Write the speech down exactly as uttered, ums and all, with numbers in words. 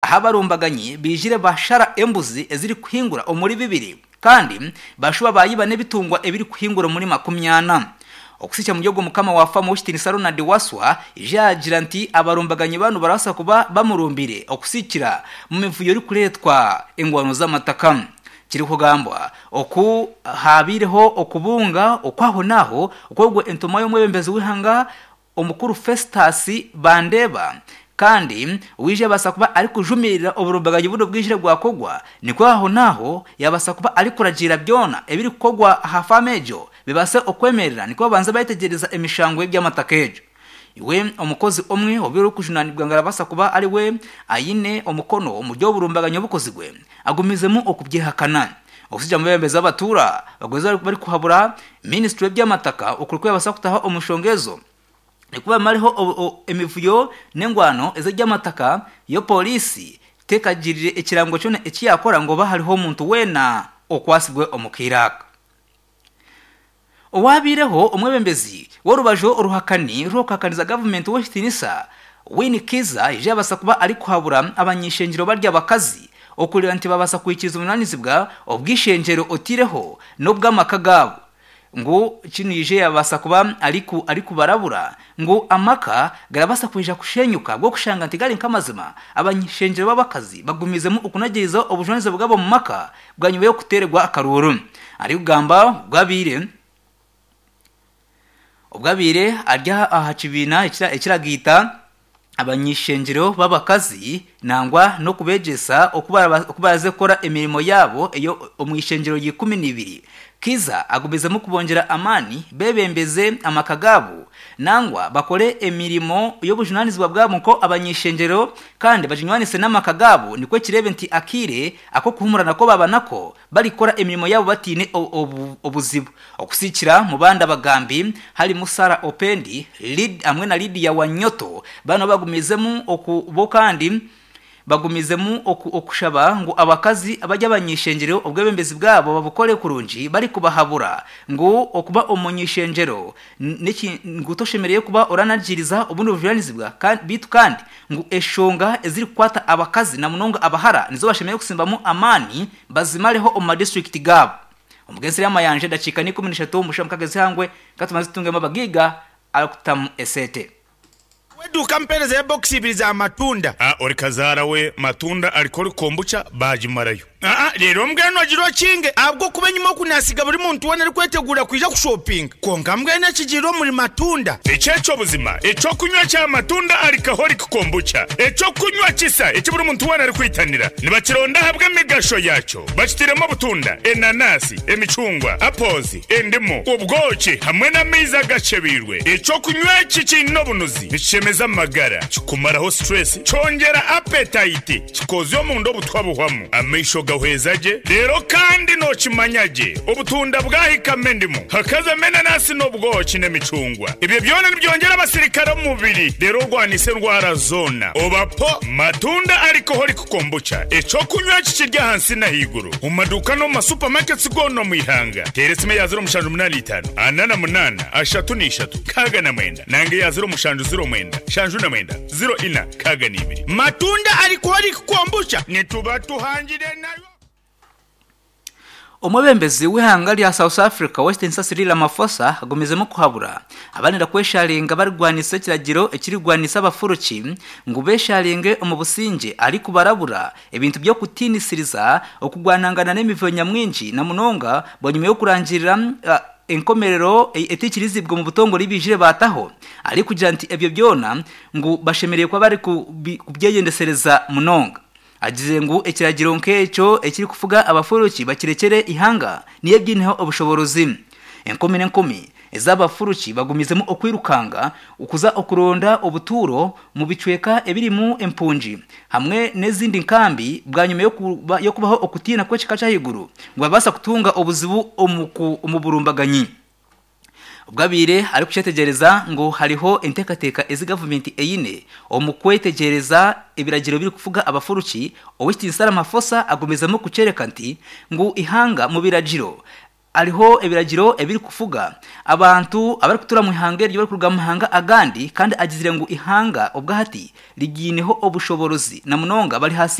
ahabarumbaganye bijire bashara embuzi eziri kuhingura omuri bibiri kandi bashuba bayibane bitungwa ebiri kuhingura muri makumyana okusicha mu byogo mukama wafa mu Washington Ronald Waswa ijagira nti abarumbaganye banu barasa kuba bamurumbire okusikira mu mivuyo uri kuretwa engwano z'amataka kiri kugambwa oku habireho okubunga okwaho naho okogwe entoma yo mwebembezi wihanga omukuru Festus Bandeba kandi wije basakuba ari kujumirira oburumbaganye buno bwijire gwakogwa niko aho naho yabasakuba ari kuragira byona ebiri kogwa hafamejo bibase okwemerera niko banza bayitegereza emishango y'by'amatakejo iwe omukozi omwe obiro kujunanibwa ngarabasa kuba ari we ayine omukono mu byo burumbaganye bukozigwe agumizemo okubyehakana okusija mu bembeza abatura bagweza bari kuhabura ministry y'by'amataka okuruko yabasakutaho omushongezo nikuba mariho emivuyo nengwano ez'amataka yo polisi tekagirire ekirango cyone ekiyakora ngo bahariho umuntu wena okwasibwe omukiraka owabireho omwebembezi worubajo oruhakani rokakaniza government w'Tinisa Winnie Kiza ije basakuba ari kuhabura abanyishengero barya bakazi okurira nti babasa kwikiriza umunanizibwa obwishenjero otireho no bw'amakagabo ngo kinije yabasakuba ariku ariku barabura ngo amaka garabasa kwija kushenyuka bwo kushanga ntigari nkamazima abanyishengero babakazi bagumizemo ukunagiriza obujonize bwabo mu maka bwanyuwe yo kutererwa akaruru ari ugamba bwabire ubwabire arya ahacibina ikiragita abanyishengero babakazi nangwa no kubegesa okubaraze kora emirimo yabo eyo omwishengero y'ikumi n'ibiri Kiza agubizemo kubongera amani bebembeze amakagabu nangwa bakore emirimo yo bujunanizwa bwabo ko abanyishengero kandi bajinywanise n'amakagabu niko kirebe nti akire ako kuhumurana ko babanako bari kora emirimo yabo batine obuzibu okusikira mu banda bagambi hari Musara Opendi lead amwe na lead ya Wanyoto bano bagumizemo okubo kandi bagumizemu okushaba ngo abakazi abajya abanyishengero obwebembezi bwabo babukore kurunji bari kubahabura ngo okuba umunyishengero niki ngutoshemereye kuba oranagiriza ubundi buviranizibwa kandi bitu kandi ngo eshonga eziri kwata abakazi na munonga abahara nizo bashemeye kusimbamo amani bazimareho oma district gabo umugenzi yamayanje dacika ni kumi n'eshatu mushamukagezi hangwe katumaze tunge mabagiga alkutam esete Wedu kampeleza ya boxi ibiri za matunda. Ah, orikazara we matunda alikori kombucha baji marayo. Ah, rero mbwene wajiro kinge abwo kubenyimo kunasiga buri muntu wona ari kwetegura kwija ku shopping. Konga mbwene kigiro muri matunda. Echecho buzima, echo kunywa cha matunda alikahori kombucha. Echo kunywa kisa, echo buri muntu wona ari kwitanira. Nibakironda habwe migasho yacho. Bakitiremo butunda, enanasi, emicungwa, apozi, endimo, ubwoki hamwe na miza gacebirwe. Echo kunywa iki no bunuzi. Bishemeza magara, kikumaraho stress, chongera appetite, kikozo mu ndo butwabuhwamo. Amisho gahwezaje rero kandi no kimanyaje obutunda bwahikame ndimo hakaza mena nasi no bwoki n'emicungwa ibyo byone byongera abasirikare mu mubiri rero rwanise rwara zona obapo matunda ariko hori kukombucha eco kunywa kikirya hansi na higuru mu maduka no ma supermarkets gono mu ihanga teresime ya zero mushanju munani itanu anana munana ashatu ni ishatu kaga na mwenda nange ya zero mushanju zero mwenda shanju na mwenda zero ina kaga ni ibiri matunda ariko hori kukombucha nituba tuhangire nayo Omwebembezi w'ihanga lya South Africa Western Cyril Ramaphosa agomezemo kuhabura abanira kweshalinga barigwanisa kiragiro ekirigwanisa abafuruki ngo beshalinge omubusinje ari kubarabura ebintu byo kutinisiriza okugwanangana n'emivonya mwinji na munonga bonyume yo kurangirira uh, enkomerero etikirizibwa mu butongo libijire bataho ari kugira nti ebyo byona ngo bashemereye kwa bari kubyeyendesereza munonga agize ngo ekiragiro nkecho ekiri kufuga abafuruki bakirekere ihanga niye byinho obushoborozi enkomene nkomi ezabafuruki bagumizemo okwirukanga ukuza okuronda obuturo mu bicweka ebirimu empunji hamwe nezindi nkambi bwanyume yo kuba, yo kubaho okutina kwe kikacha higuru ngo babasa kutunga obuzibu omuku omuburumbaganyi ubwabire ari kucyetegereza ngo hariho entekateka ezi government eyine omukwetegereza ibiragiro biri kufuga abafuruki Western Cyril Ramaphosa agomezamo kucereka nti ngo ihanga mu biragiro ariho ebiragiro ebiri kufuga abantu abari kutura mu ihanga ryo bari kuruga mu hanga agandi kandi agizire ngo ihanga ubwahati ligineho obushoborozi na munonga bari hasi